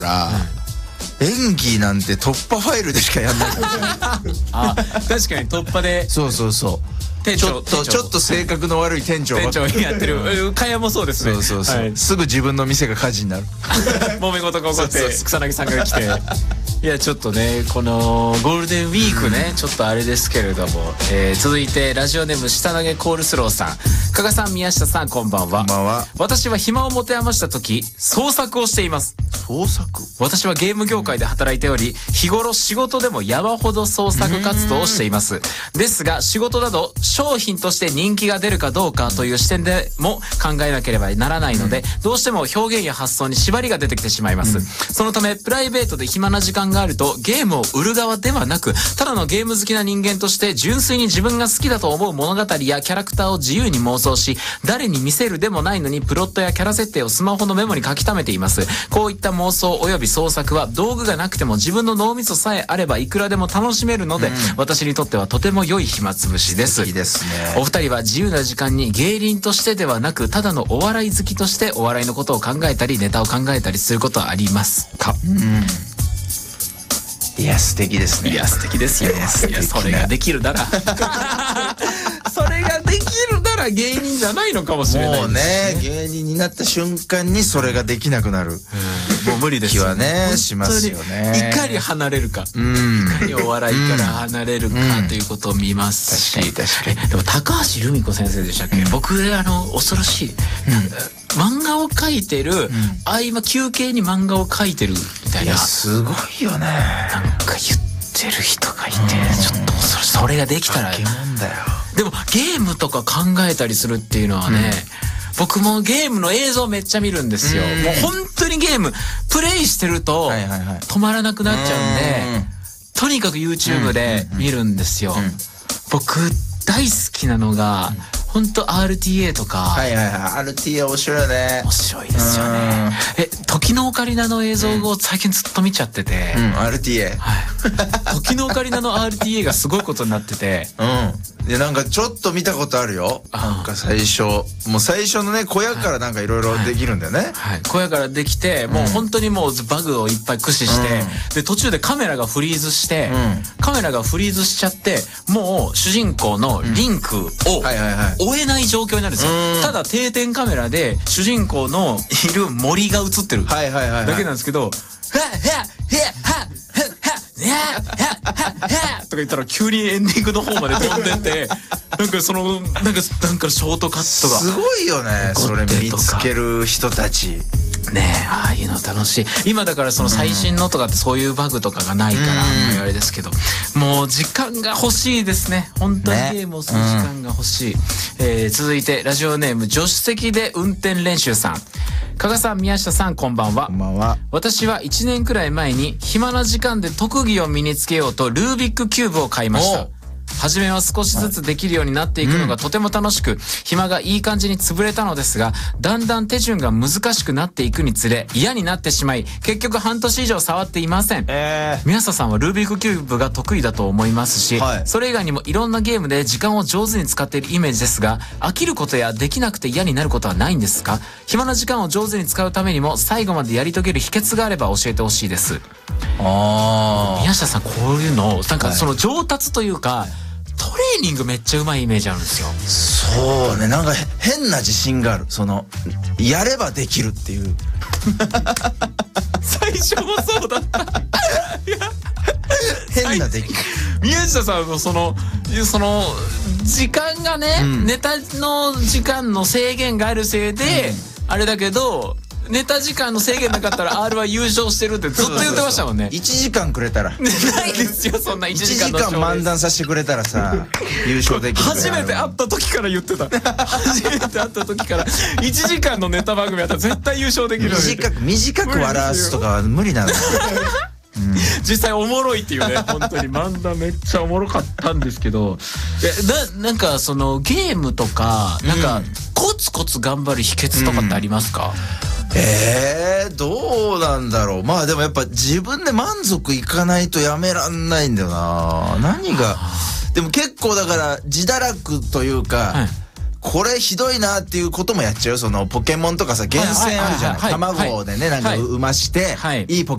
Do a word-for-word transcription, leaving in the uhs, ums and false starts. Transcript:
ら、うん、演技なんて突破ファイルでしかやんないあ、確かに突破でそうそうそう店長ちょっとちょっと性格の悪い店長店長やってるかやもそうですね。 そうそうそう、はい、すぐ自分の店が火事になる揉め事が起こって草薙さんが来ていやちょっとねこのゴールデンウィークね、うん、ちょっとあれですけれども、えー、続いてラジオネーム下投げコールスローさん、加賀さん宮下さんこんばんは。 こんばんは。 私は暇を持て余した時創作をしています。 創作？ 私はゲーム業界で働いており日頃仕事でも山ほど創作活動をしています。ですが仕事など商品として人気が出るかどうかという視点でも考えなければならないので、どうしても表現や発想に縛りが出てきてしまいます。そのためプライベートで暇な時間があるとゲームを売る側ではなく、ただのゲーム好きな人間として純粋に自分が好きだと思う物語やキャラクターを自由に妄想し、誰に見せるでもないのにプロットやキャラ設定をスマホのメモに書き溜めています。こういった妄想及び創作は道具がなくても自分の脳みそさえあればいくらでも楽しめるので、うん、私にとってはとても良い暇つぶしです。 いいですね。 お二人は自由な時間に芸人としてではなく、ただのお笑い好きとしてお笑いのことを考えたりネタを考えたりすることはありますか？ うん、いや素敵ですね。 いや素敵ですよ。いやそれができるならそれができるなら芸人じゃないのかもしれないですね。 もうね芸人になった瞬間にそれができなくなる、うん、 もう無理ですよ気はねしますよね。 いかに離れるか、うん、いかにお笑いから離れるか、うん、ということを見ますし、 確かに確かに。 でも高橋留美子先生でしたっけ、うん、僕あの恐ろしい、うん、漫画を描いてる、うん、合間休憩に漫画を描いてるみたいな。 いやすごいよね。 なんか言ってる人がいて、ちょっと恐ろしい。それができたら。 化け物だよ。 でもゲームとか考えたりするっていうのはね、うん、僕もゲームの映像めっちゃ見るんですよ。もう本当にゲームプレイしてると止まらなくなっちゃうんで、とにかく YouTube で見るんですよ。僕大好きなのが、本当 アールティーエー とか。 はいはいはい。アールティーエー 面白いよね。 面白いですよね。え、時のオカリナの映像を最近ずっと見ちゃってて。 うん、アールティーエー。 はい。時のオカリナの アールティーエー がすごいことになってて。 うん。で、なんかちょっと見たことあるよ。なんか最初。もう最初のね、小屋からなんかいろいろできるんだよね。はい。 はい、小屋からできて、もう本当にもうバグをいっぱい駆使して、うん、で、途中でカメラがフリーズして、うん、カメラがフリーズしちゃって、もう主人公のリンクを、はいはいはい。追えない状況になるんですよ。ただ定点カメラで主人公のいる森が映ってるだけなんですけど、はっはっはっはっとか言ったら急にエンディングの方まで飛んでってなんかそのなんかなんかショートカットがすごいよね。それ見つける人たちねえ、ああいうの楽しい。今だからその最新のとかってそういうバグとかがないから、うん、あれですけど、もう時間が欲しいですね。本当にゲームをする時間が欲しい。ね、うん、えー、続いてラジオネーム助手席で運転練習さん。加賀さん、宮下さん、こんばんは。 こんばんは。 私はいちねんくらい前に暇な時間で特技を身につけようとルービックキューブを買いました。初めは少しずつできるようになっていくのがとても楽しく、暇がいい感じに潰れたのですが、だんだん手順が難しくなっていくにつれ嫌になってしまい、結局半年以上触っていません。えー、宮下さんはルービックキューブが得意だと思いますし、はい、それ以外にもいろんなゲームで時間を上手に使っているイメージですが、飽きることやできなくて嫌になることはないんですか？暇な時間を上手に使うためにも最後までやり遂げる秘訣があれば教えてほしいです。 あ宮下さん、こういうのなんかその上達というか、はい、トレーニングめっちゃうまいイメージあるんですよ。 そうね、なんか変な自信がある。そのやればできるっていう最初もそうだった変なできる。 宮下さんのそのその時間がね、うん、ネタの時間の制限があるせいで、うん、あれだけどネタ時間の制限なかったら R は優勝してるってずっと言ってましたもんね。 いちじかんくれたらないですよ、そんないちじかんのいちじかん漫談させてくれたらさ優勝できる。 初めて会った時から言ってた初めて会った時からいちじかんのネタ番組やったら絶対優勝できる。 短く短く笑わすとかは無理なのうん、実際おもろいっていうね、本当に漫談めっちゃおもろかったんですけど、えななんかそのゲームとかなんか、うん、コツコツ頑張る秘訣とかってありますか？ うん、えー、どうなんだろう。まあでもやっぱ自分で満足いかないとやめらんないんだよな。何がでも結構だから自堕落というか、はい、これひどいなっていうこともやっちゃう。そのポケモンとかさ、厳選あるじゃない。卵でねなんか産まして、はい、いいポケモン